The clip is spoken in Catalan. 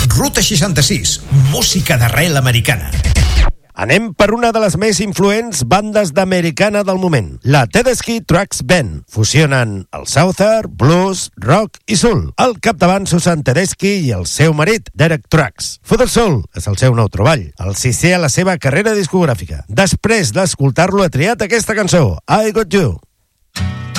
Ruta 66, música d'arrel americana. Anem per una de les més influents bandes d'americana del moment, la Tedeschi Trucks Band. Fusionen el Southern, blues, rock i soul. Al capdavant Susan Tedeschi i el seu marit, Derek Trucks. For the Soul és el seu nou treball, el sisè a la seva carrera discogràfica. Després d'escoltar-lo ha triat aquesta cançó, I Got You.